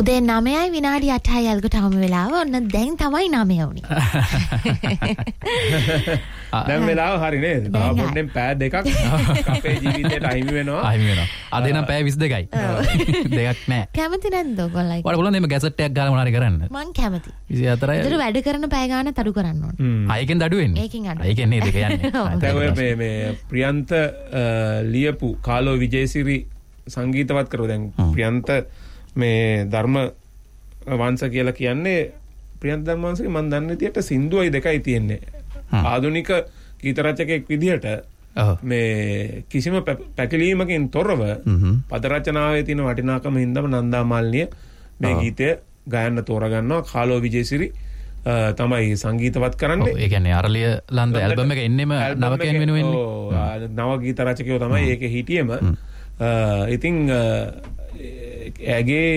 උදේ 9යි විනාඩි 8යි අල්ගට හමු වෙලාව. ඔන්න දැන් තමයි 9 වුනේ. දැන් වෙලාව හරි නේද? තව පොඩ්ඩෙන් පැය දෙකක් අපේ ජීවිතේට අහිමි වෙනවා. අද නම් පැය 22යි. දෙකක් නෑ. කැමති නැද්ද ඔයගොල්ලෝ? වල බලන්න මේ ගැසට් එකක් ගාලා මොනාරි කරන්න. මං කැමති. 24යි. ඒතර වැඩ කරන පැය ගාන අඩු කරන්න ඕන. අයකින් අඩු වෙන්නේ. ඒකෙන් අඩු. ඒකෙන් නේද දෙක යන්නේ. දැන් ඔය මේ ප්‍රියන්ත ලියපු කාලෝ විජේසිරි සංගීතවත් කරුවා. දැන් ප්‍රියන්ත මේ ධර්ම වංශ කියලා කියන්නේ ප්‍රියන්ත ධර්ම වංශේ මම දන්න විදියට සින්දුවයි දෙකයි තියෙන්නේ. ආධුනික ගීත රචකයෙක් විදිහට මේ කිසිම පැකිලීමකින් තොරව පද රචනාවේ තියෙන වටිනාකම හින්දාම නන්දා මාලිනිය මේ ගීතය ගයන්න තෝරගන්නවා. කාලෝ විජේසිරි තමයි සංගීතවත් කරන්නේ. ඒ කියන්නේ අරලිය ලන්ද ඇල්බම් එක එන්නෙම නවකයන් වෙනුවෙන් නව ගීත රචකයෝ තමයි ඒකේ හිටියෙම. ඉතින් ඇගේ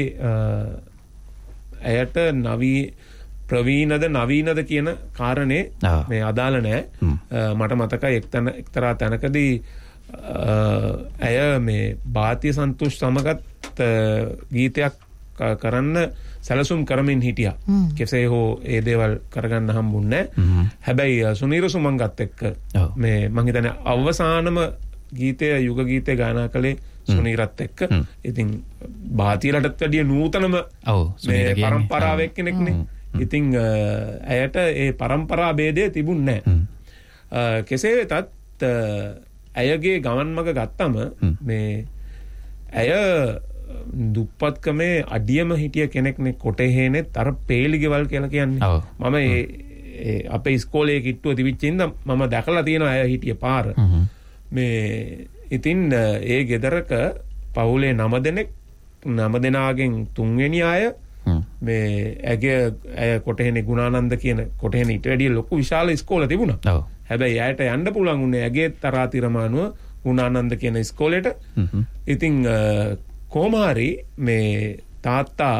ඇයට ප්‍රවීණද නවීනද කියන කාරණේ මේ අදාළ නැහැ. මට මතකයි එක්තරා තැනකදී ඇය මේ භාතිය සන්තුෂ් සමගත් ගීතයක් කරන්න සැලසුම් කරමින් හිටියා. කෙසේ හෝ ඒ දේවල් කරගන්න හම්බුන්නේ නැහැ. හැබැයි සුනීර සුමංගත් එක්ක මේ මම හිතන්නේ අවසානම ගීතය යුග ගීතය ගායනා කළේ සුනීරත් එක්ක. ඉතින් භාතියලටත් වැඩිය නූතනම මේ පරම්පරාව එක්කෙනෙක්නේ. ඉතින් ඇයට ඒ පරම්පරා ભેදය තිබුණේ නැහැ. කෙසේ වෙතත් ඇයගේ ගමන් මඟ ගත්තම මේ ඇය දුප්පත්කමේ අඩියම හිටිය කෙනෙක්නේ. කොටහේනෙත් අර පේලිගෙවල් කියලා කියන්නේ. මම අපේ ඉස්කෝලේ කිට්ටුව තිබිච්ච ඉඳන් මම දැකලා තියෙනවා ඇය හිටිය පාර. මේ ඉතින් ඒ ගෙදරක පවුලේ 9 දෙනාගෙන් 3 වෙනි අය මේ ඇය කොටහේනේ ගුණානන්ද කියන කොටහේනේ ඊට වැඩිය ලොකු විශාල ඉස්කෝල තිබුණා. හැබැයි ඇයට යන්න පුළුවන් උනේ ඇගේ තරාතිරමානුව ගුණානන්ද කියන ඉස්කෝලේට. ඉතින් කොහොම හරි මේ තාත්තා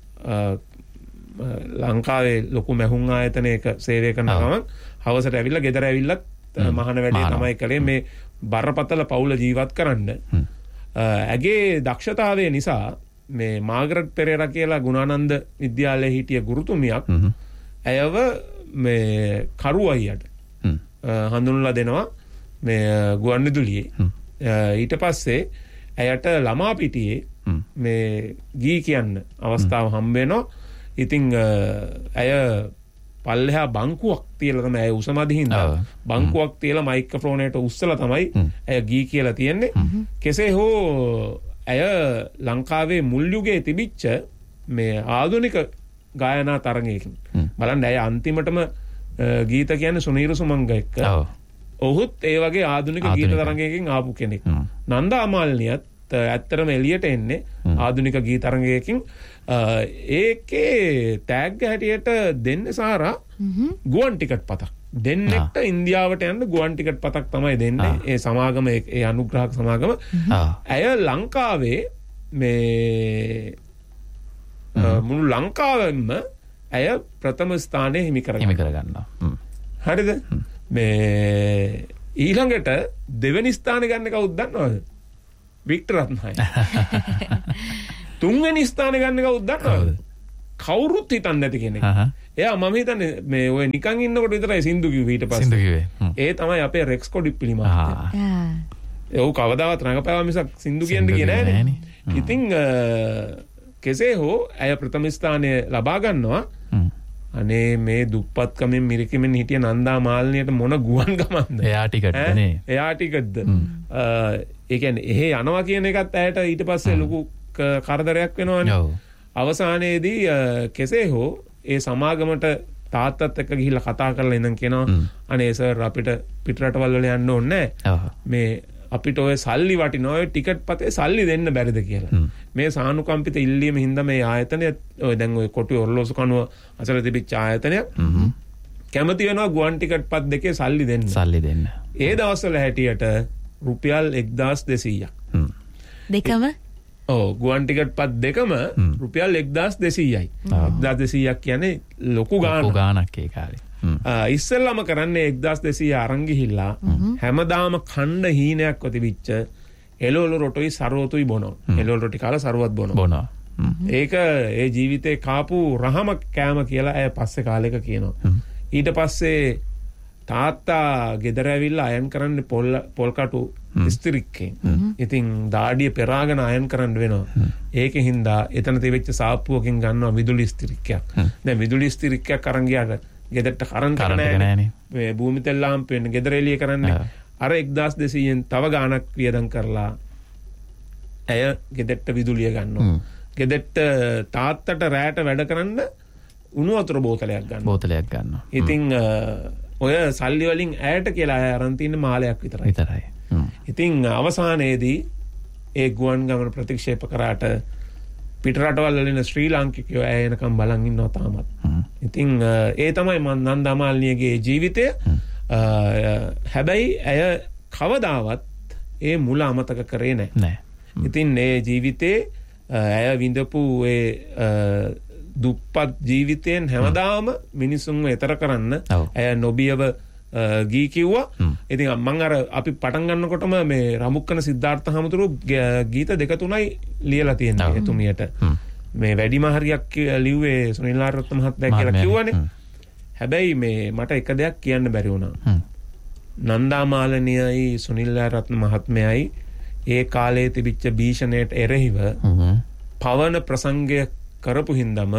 ලංකාවේ ලොකු මැහුම් ආයතනයක සේවය කරන ගමන් හවසට ඇවිල්ලා ගෙදර ඇවිල්ලත් මහාන වැඩේ තමයි කළේ මේ බරපතල පවුල ජීවත් කරන්න. ඇගේ දක්ෂතාවය නිසා මේ මාගරට් පෙරේරා කියලා ගුණානන්ද විද්‍යාලයේ හිටිය ගුරුතුමියක් ඇයව මේ කරු අයියට හඳුන්වලා දෙනවා මේ ගුවන්විදුලියේ. ඊට පස්සේ ඇයට ළමා පිටියේ මේ ගී කියන්න අවස්ථාව හම්බ වෙනවා. ඉතින් ඇය පල්ලෙහා බංකුවක් තියලා තමයි ඇය උසමදිහින්ද බංකුවක් තියලා මයික්‍රොෆෝනේට උස්සලා තමයි ඇය ගී කියලා තියෙන්නේ. කෙසේ හෝ ඇය ලංකාවේ මුල් යුගයේ තිබිච්ච මේ ආධුනික ගායනා තරඟයකින් බලන්න ඇය අන්තිමටම ගීත කියන්නේ සුනීර සුමංග එක්ක. ඔහුත් ඒ වගේ ආධුනික ගීත තරඟයකින් ආපු කෙනෙක්. නන්දා මාලිනියත් ඇත්තටම එළියට එන්නේ ආධුනික ගීත තරඟයකින්. ඒකේ ටැග් හැටියට දෙන්නේ සාරා ගුවන් ටිකට් පතක්. දෙන්නෙක්ට ඉන්දියාවට යන්න ගුවන් ටිකට් පතක් තමයි දෙන්නේ. ඒ සමාගම ඒ අනුග්‍රහක සමාගම. ඇය ලංකාවේ මේ මුළු ලංකාවෙම ඇය ප්‍රථම ස්ථානය හිමි කරගන්නවා. හරිද? මේ ඊළඟට දෙවෙනි ස්ථානෙ ගන්න කවුද දන්නවද? වික්ටර් රත්නායක. තුන්වෙනි ස්ථානෙ ගන්න කවුද දන්නවද? කවුරුත් හිතන්නේ නැති කෙනෙක්. එයා මම හිතන්නේ මේ ඔය නිකන් ඉන්නකොට විතරයි සින්දු කිව්වේ ඊට පස්සේ. ඒ තමයි අපේ රෙක්ස් කොඩිප්පිලි මහත්තයා. ඒක කවදාවත් රඟපෑවා මිසක් සින්දු කියන්නේ කියේ නෑනේ. ඉතින් කෙසේ හෝ ඇය ප්‍රථම ස්ථානය ලබා ගන්නවා. අනේ මේ දුප්පත්කමින් මිරිකෙමින් හිටිය නන්දා මාලිනියට මොන ගුවන් ගමන්ද? එයා ටිකට්ද. ඒ කියන්නේ එහෙ යනවා කියන එකත් ඇයට ඊට පස්සේ ලොකු කරදරයක් වෙනවනේ. අවසානයේදී කෙසේ හෝ ඒ සමාගමට තාත්තත් එක්ක ගිහිල්ලා කතා කරලා ඉඳන් කියනවා අනේ සර් අපිට පිටරටවල් වල යන්න ඕනේ නැහැ. මේ අපිට ඔය සල්ලි වටිනවා ඔය ටිකට් පතේ සල්ලි දෙන්න බැරිද කියලා. මේ සානුකම්පිත ඉල්ලීම හින්දා මේ ආයතනය ඔය දැන් ඔය කොටුවේ ඔරලෝසු කනුව අසල තිබිච්ච ආයතනයක් කැමති වෙනවා ගුවන් ටිකට් පත් දෙකේ සල්ලි දෙන්න. ඒ දවස්වල හැටියට රුපියල් 1200ක්. දෙකම ගුවන් ටිකට් පත් දෙකම රුපියල් 1200යි. 1200ක් කියන්නේ ලොකු ගාණක් ඒ කාලේ. ඉස්සෙල්ලාම කරන්නේ 1200 අරන් ගිහිල්ලා හැමදාම ඛණ්ඩ හීනයක් තිබිච්ච එළවලු රොටුයි සරුවතුයි බොනවා. එළවලු රොටි කාලා සරුවත් බොනවා. ඒක ඒ ජීවිතේ කාපු රහම කෑම කියලා ඇය පස්සේ කාලෙක කියනවා. ඊට පස්සේ තාත්තා ගෙදර ඇවිල්ලා අයන් කරන්න පොල් කටු ස්තිරික්කෙන්. ඉතින් දාඩිය පෙරාගෙන අයන් කරන්න වෙනවා. ඒකෙන් හින්දා එතන තිබෙච්ච සාප්පුවකින් ගන්නවා විදුලි ස්තිරික්කයක්. දැන් විදුලි ස්තිරික්කයක් අරන් ගියාට ගෙදරට කරන්ට් නැහැ. මේ භූමි තෙල් ලාම්පු වෙන ගෙදර එළිය කරන්නේ. අර 1200න් තව ගාණක් වියදම් කරලා ඇය ගෙදරට විදුලිය ගන්නවා. ගෙදරට තාත්තට රැට වැඩ කරන්න උණු වතුර බෝතලයක් ගන්නවා. ඉතින් ඔය සල්ලි වලින් ඇයට කියලා අරන් තියෙන මාලයක් විතරයි. ඉතින් අවසානයේදී ඒ ගුවන් ගමන ප්‍රතික්ෂේප කරාට පිටරටවල් වලින් ශ්‍රී ලාංකිකයෝ ඇය එනකම් බලන් ඉන්නවා තාමත්. ඉතින් ඒ තමයි නන්දා මාලිනියගේ ජීවිතය. හැබැයි ඇය කවදාවත් ඒ මුල අමතක කරේ නැහැ. ඉතින් ඒ ජීවිතේ ඇය විඳපු ඒ දුප්පත් ජීවිතයෙන් හැමදාම මිනිසුන්ව එතර කරන්න ඇය නොබියව ගී කිව්වා. ඉතින් මම අර අපි පටන් ගන්නකොටම මේ රමුක්කන සිද්ධාර්ථ හමුදුරු ගීත 2-3යි ලියලා තියෙනවා එතුමියට. මේ වැඩිම හරියක් ලිව්වේ සුනිල් ආරත්න මහත්තයා කියලා කිව්වනේ. හැබැයි මේ මට එක දෙයක් කියන්න බැරි වුණා. නන්දා මාලිනියයි සුනිල් ආරත්න මහත්මයයි ඒ කාලේ තිබිච්ච භීෂණයට එරෙහිව පවන ප්‍රසංගය කරපු හින්දම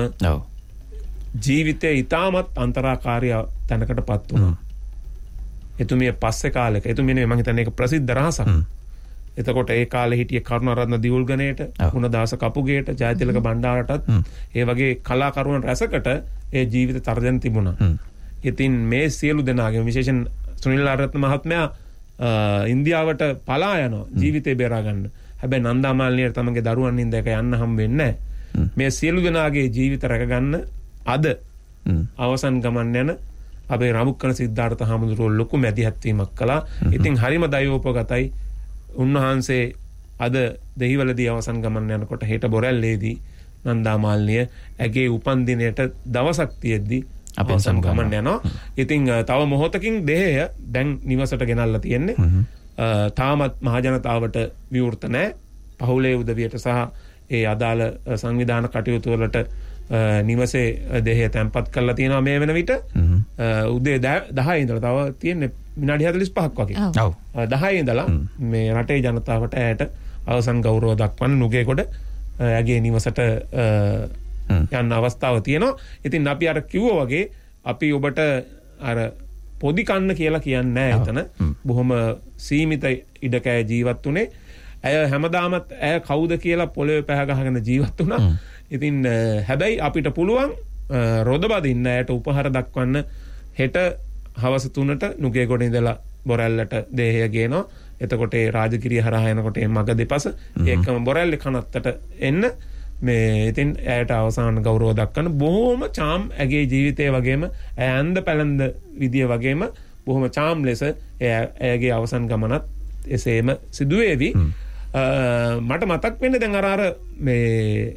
ජීවිතේ ඉතාමත් අන්තරාකාරී තැනකටපත් වුණා. එතුමිය පස්සේ කාලෙක එතුමියනේ මම හිතන්නේ ඒක ප්‍රසිද්ධ රහසක්. එතකොට ඒ කාලේ හිටිය කරුණාරත්න දියුල්ගණේට, ගුණදාස කපුගේට, ජයතිලක බණ්ඩාරටත් ඒ වගේ කලාකරුවන් රැසකට ඒ ජීවිත තර්ජන තිබුණා. ඉතින් මේ සියලු දෙනාගේ විශේෂයෙන් සුනිල් ආරත්න මහත්මයා ඉන්දියාවට පලා යනවා ජීවිතේ බේරා ගන්න. හැබැයි නන්දා මාලිනියට තමගේ දරුවන් ඉඳ එක යන්න හම් වෙන්නේ නැහැ. මේ සියලු දෙනාගේ ජීවිත රැකගන්න අද අවසන් ගමන් යන අපේ රමුක්කන සිද්ධාර්ථ හාමුදුරුවෝ ලොකු මැදිහත්වීමක් කළා. ඉතින් හරිම දයෝපගතයි. උන්වහන්සේ අද දෙහිවලදී අවසන් ගමන් යනකොට හෙට බොරැල්ලේදී නන්දා මාලිනිය ඇගේ උපන්දිනයට දවසක් තියෙද්දී අවසන් ගමන් යනවා. ඉතින් තව මොහොතකින් දෙහය දැන් නිවසට ගෙනල්ලා තියෙන්නේ. තාමත් මහජනතාවට විවෘත නැහැ. පහුලේ උදවියට සහ ඒ අදාළ සංවිධාන කටයුතු වලට නිවසේ දෙහය තැන්පත් කරලා තියෙනවා මේ වෙන විට. උදේ 10 ඉඳලා තව තියෙන්නේ විනාඩි 45ක් වගේ. 10 ඉඳලා මේ රටේ ජනතාවට ඇයට අවසන් ගෞරව දක්වන්න නුගේගොඩ ඇගේ නිවසට යන්න අවස්ථාව තියෙනවා. ඉතින් අපි අර කිව්වා වගේ අපි ඔබට අර පොඩි කන්න කියලා කියන්නේ නැහැ එතන. බොහොම සීමිත ඉඩකෑ ජීවත් උනේ. ඇය හැමදාමත් ඇය කවුද කියලා පොළවේ පැහැ ගහගෙන ජීවත් වුණා. ඉතින් හැබැයි අපිට පුළුවන් රොද බදින්න ඇයට උපහාර දක්වන්න හෙට හවස 3ට නුගේගොඩ ඉඳලා බොරැල්ලට දේහය ගේනවා. එතකොට ඒ රාජගිරිය හරහා යනකොට මේ මග දෙපස ඒකම බොරැල්ලේ කනත්තට එන්න මේ ඉතින් ඇයට අවසාන ගෞරව දක්වන්න බොහොම චාම් ඇගේ ජීවිතය වගේම ඇය ඇඳ පැළඳ විදිය වගේම බොහොම චාම් ලෙස ඇයගේ අවසන් ගමනත් එසේම සිදුවේවි. මට මතක් වෙන්නේ දැන් අර මේ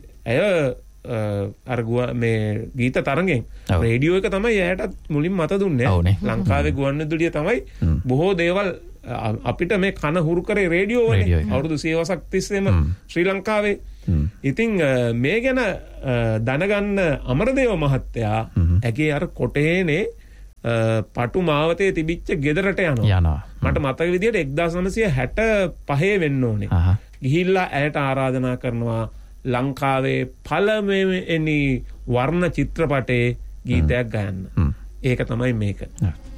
ඇය මේ ගීත තරගෙන් රේඩියෝ එක තමයි ඇයටත් මුලින් මත දුන්නේ. ලංකාවේ ගුවන්විදුලිය තමයි බොහෝ දේවල් අපිට මේ කන හුරු කරේ රේඩියෝ වලින් අවුරුදු 100 වසක් තිස්සේම ශ්‍රී ලංකාවේ. ඉතින් මේ ගැන දැනගන්න අමරදේව මහත්තයා ඇගේ අර කොටේනේ පටු මාවතේ තිබිච්ච ගෙදරට යනවා. මට මතක විදියට 1965 වෙන්න ඕනේ. ගිහිල්ලා ඇයට ආරාධනා කරනවා ලංකාවේ පළමුවෙනි වර්ණ චිත්‍රපටයේ ගීතයක් ගයන්න. ඒක තමයි මේක.